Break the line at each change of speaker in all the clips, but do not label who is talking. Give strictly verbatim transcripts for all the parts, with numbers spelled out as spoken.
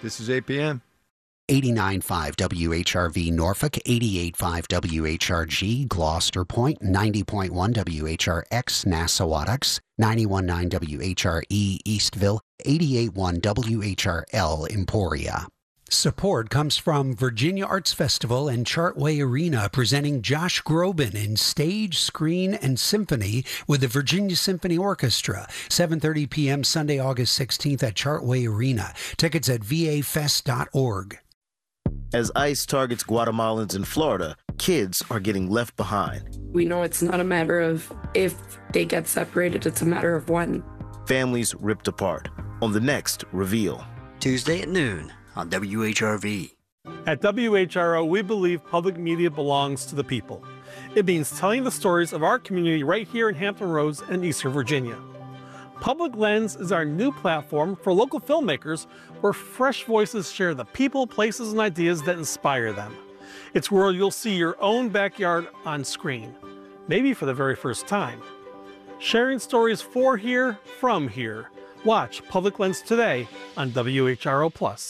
This is eight p.m.
eighty-nine point five W H R V Norfolk, eighty-eight point five W H R G Gloucester Point, ninety point one W H R X Nassawadox, ninety-one point nine W H R E Eastville, eighty-eight point one W H R L Emporia. Support comes from Virginia Arts Festival and Chartway Arena, presenting Josh Groban in Stage, Screen, and Symphony with the Virginia Symphony Orchestra. seven thirty p.m. Sunday, August sixteenth at Chartway Arena. Tickets at v a fest dot org.
As ICE targets Guatemalans in Florida, kids are getting left behind.
We know it's not a matter of if they get separated, it's a matter of when.
Families ripped apart. On the next Reveal.
Tuesday at noon on W H R V.
At W H R O, we believe public media belongs to the people. It means telling the stories of our community right here in Hampton Roads and Eastern Virginia. Public Lens is our new platform for local filmmakers where fresh voices share the people, places, and ideas that inspire them. It's where you'll see your own backyard on screen, maybe for the very first time. Sharing stories for here, from here. Watch Public Lens today on W H R O Plus.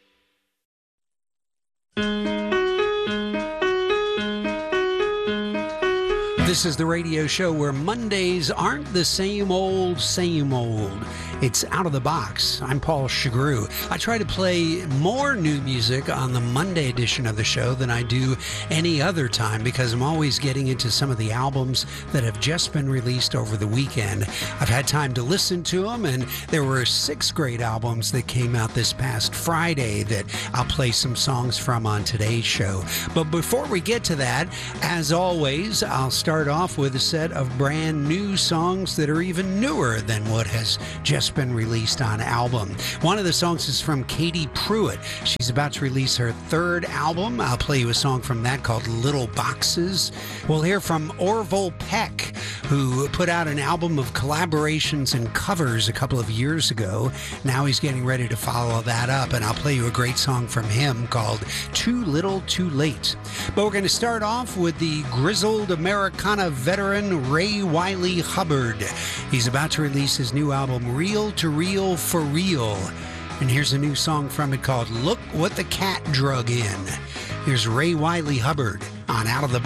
This is the radio show where Mondays aren't the same old, same old. It's out of the box. I'm Paul Chagru. I try to play more new music on the Monday edition of the show than I do any other time because I'm always getting into some of the albums that have just been released over the weekend. I've had time to listen to them, and there were six great albums that came out this past Friday that I'll play some songs from on today's show. But before we get to that, as always, I'll start off with a set of brand new songs that are even newer than what has just been released on album. One of the songs is from Katie Pruitt. She's about to release her third album. I'll play you a song from that called Little Boxes. We'll hear from Orville Peck, who put out an album of collaborations and covers a couple of years ago. Now he's getting ready to follow that up, and I'll play you a great song from him called Too Little Too Late. But we're going to start off with the grizzled Americana veteran Ray Wiley Hubbard. He's about to release his new album Real to Real for Real. And here's a new song from it called Look What the Cat Drug In. Here's Ray Wiley Hubbard on Out of the